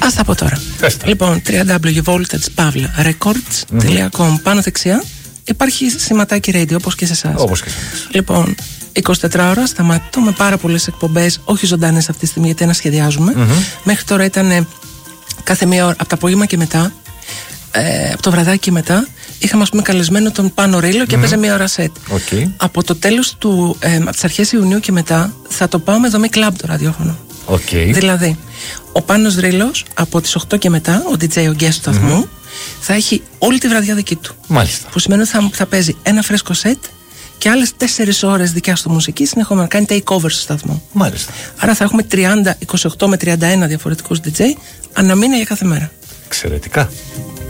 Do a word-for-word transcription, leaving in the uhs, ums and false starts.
Ας τα πω τώρα. Έστε. Λοιπόν, double-u double-u double-u τελεία voltage pavla records τελεία com. Mm-hmm. Πάνω δεξιά υπάρχει σηματάκι radio, όπως και σε εσάς. Όπως και σε εσάς. Λοιπόν, είκοσι τέσσερις ώρα σταματώ με πάρα πολλές εκπομπές, όχι ζωντανές αυτή τη στιγμή γιατί να σχεδιάζουμε. Mm-hmm. Μέχρι τώρα ήταν κάθε μία ώρα, από το απόγευμα και μετά, ε, από το βραδάκι και μετά, είχαμε ας πούμε καλεσμένο τον Πάνο Ρήλο και mm-hmm. έπαιζε μία ώρα σετ. Okay. Από το τέλος του, ε, από τις αρχές Ιουνίου και μετά, θα το πάω με δομή κλαμπ το ραδιόφωνο. Okay. Δηλαδή, ο Πάνος Ρήλος από τις οκτώ και μετά, ο ντι τζέι, ο guest του σταθμού, mm-hmm. θα έχει όλη τη βραδιά δική του. Μάλιστα. Που σημαίνει ότι θα, θα παίζει ένα φρέσκο σετ και άλλες τέσσερις ώρες δικιά του μουσική συνεχόμενα. Κάνει take over στο σταθμό. Μάλιστα. Άρα θα έχουμε τριάντα, είκοσι οκτώ με τριάντα ένα διαφορετικούς ντι τζέι ανά μήνα για κάθε μέρα. Εξαιρετικά.